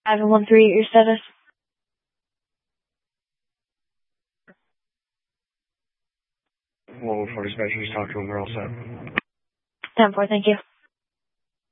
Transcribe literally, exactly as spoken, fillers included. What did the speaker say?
Ivan one three, your status? Level four dispatcher, just talk to him, we're all set. ten four, thank you.